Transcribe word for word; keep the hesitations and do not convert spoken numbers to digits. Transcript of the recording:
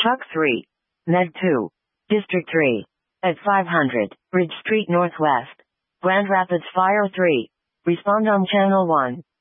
Truck three. Med two. District three. At five hundred, Bridge Street Northwest. Grand Rapids Fire three. Respond on Channel one.